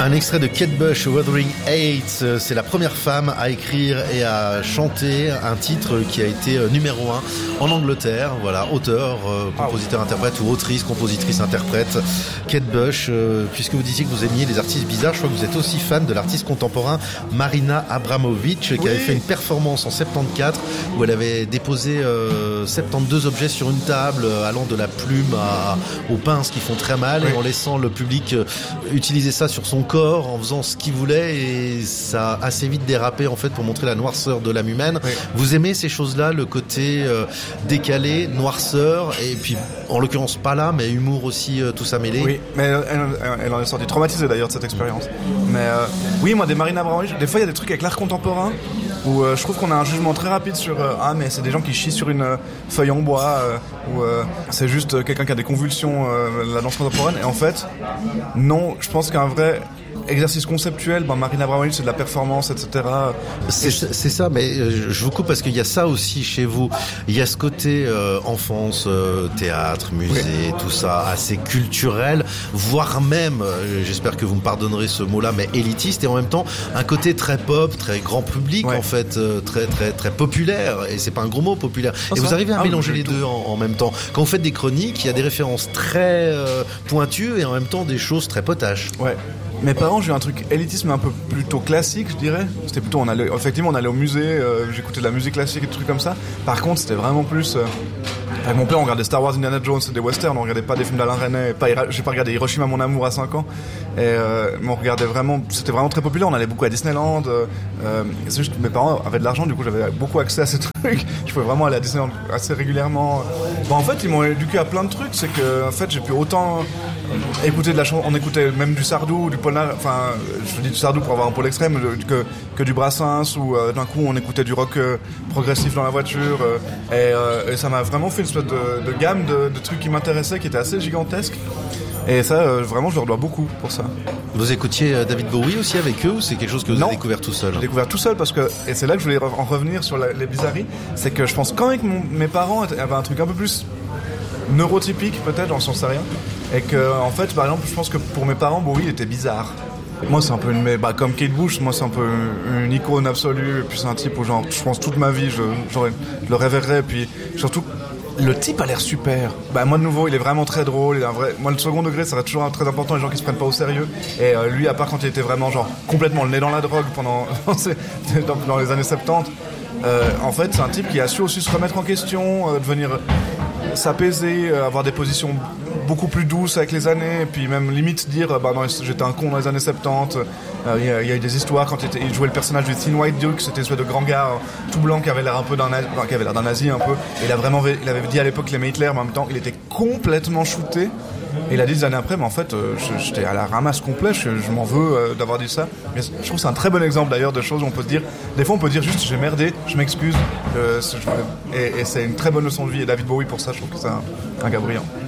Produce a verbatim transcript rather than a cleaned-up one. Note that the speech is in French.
Un extrait de Kate Bush, Wuthering Heights. C'est la première femme à écrire et à chanter un titre qui a été numéro un en Angleterre. Voilà, auteur, euh, compositeur, interprète ou autrice, compositrice, interprète. Kate Bush, euh, puisque vous disiez que vous aimiez les artistes bizarres, je crois que vous êtes aussi fan de l'artiste contemporain Marina Abramovic, qui oui. avait fait une performance en soixante-quatorze où elle avait déposé euh, soixante-douze objets sur une table, allant de la plume à, aux pinces qui font très mal, oui. et en laissant le public euh, utiliser ça sur son corps, en faisant ce qu'il voulait, et ça a assez vite dérapé en fait pour montrer la noirceur de l'âme humaine. Oui. Vous aimez ces choses-là, le côté euh, décalé, noirceur, et puis en l'occurrence pas là, mais humour aussi, euh, tout ça mêlé. Oui, mais elle, elle, elle en est sortie traumatisée d'ailleurs de cette expérience. Mais euh, oui, moi des Marina Abramovic, des fois il y a des trucs avec l'art contemporain où euh, je trouve qu'on a un jugement très rapide sur euh, ah mais c'est des gens qui chient sur une euh, feuille en bois, euh, ou euh, c'est juste euh, quelqu'un qui a des convulsions, euh, la danse contemporaine. Et en fait, non, je pense qu'un vrai exercice conceptuel, ben Marina Abramovic, c'est de la performance, et cetera. C'est, c'est ça, mais je vous coupe parce qu'il y a ça aussi chez vous. Il y a ce côté euh, enfance, euh, théâtre, musée, oui. tout ça, assez culturel, voire même, euh, j'espère que vous me pardonnerez ce mot-là, mais élitiste, et en même temps un côté très pop, très grand public, ouais. en fait, euh, très très très populaire. Et c'est pas un gros mot, populaire. Oh, et vous arrivez à ah, mélanger les tout. deux en, en même temps. Quand vous faites des chroniques, il y a des références très euh, pointues et en même temps des choses très potaches. Ouais. Mes parents, j'ai eu un truc élitisme un peu plutôt classique, je dirais. C'était plutôt, on allait, effectivement, on allait au musée, euh, j'écoutais de la musique classique et des trucs comme ça. Par contre, c'était vraiment plus. Euh, avec mon père, on regardait Star Wars, Indiana Jones, et des westerns. On regardait pas des films d'Alain Resnais. Pas, j'ai pas regardé Hiroshima, mon amour à cinq ans. Et euh, mais on regardait vraiment. C'était vraiment très populaire. On allait beaucoup à Disneyland. Euh, c'est juste que mes parents avaient de l'argent, du coup, j'avais beaucoup accès à ces trucs. Je pouvais vraiment aller à Disneyland assez régulièrement. Bon, en fait, ils m'ont éduqué à plein de trucs. C'est que, en fait, j'ai pu autant écouter de la chanson. On écoutait même du Sardou, du Polnareff. Enfin, je dis du Sardou pour avoir un pôle extrême, que que du Brassens, ou euh, d'un coup on écoutait du rock euh, progressif dans la voiture. Euh, et, euh, et ça m'a vraiment fait une espèce de, de gamme de, de trucs qui m'intéressaient, qui étaient assez gigantesques. Et ça, euh, vraiment, je leur dois beaucoup pour ça. Vous écoutiez euh, David Bowie aussi avec eux, ou c'est quelque chose que vous non, avez découvert tout seul? J'ai découvert tout seul parce que, et c'est là que je voulais en revenir sur la, les bizarreries, c'est que je pense quand même que mon, mes parents avaient un truc un peu plus neurotypique, peut-être, j'en sais rien. Et que, en fait, par exemple, je pense que pour mes parents, Bowie était bizarre. Moi, c'est un peu une, bah, comme Kate Bush, moi, c'est un peu une, une icône absolue. Et puis, c'est un type où, genre, je pense toute ma vie, je, genre, je le révérerais. Et puis, surtout, le type a l'air super. Bah, moi, de nouveau, il est vraiment très drôle. Il a un vrai, moi, le second degré, ça reste toujours très important, les gens qui se prennent pas au sérieux. Et euh, lui, à part quand il était vraiment, genre, complètement le nez dans la drogue pendant, dans, dans les années soixante-dix, euh, en fait, c'est un type qui a su aussi se remettre en question, euh, devenir. S'apaiser, euh, avoir des positions beaucoup plus douces avec les années, et puis même limite dire euh, bah non, j'étais un con dans les années soixante-dix. Euh, il, y a, il y a eu des histoires quand il, était, il jouait le personnage du Thin White Duke, c'était une espèce de grand gars euh, tout blanc qui avait l'air un peu d'un enfin, qui avait l'air d'un nazi un peu. Et il a vraiment il avait dit à l'époque qu'il aimait Hitler, mais en même temps il était complètement shooté. Et il a dit des années après, mais en fait, euh, j'étais à la ramasse complète, je, je m'en veux euh, d'avoir dit ça. Mais je trouve que c'est un très bon exemple d'ailleurs de choses où on peut se dire, des fois on peut dire juste j'ai merdé, je m'excuse. Euh, et, et c'est une très bonne leçon de vie. Et David Bowie, pour ça, je trouve que c'est un, un gars brillant.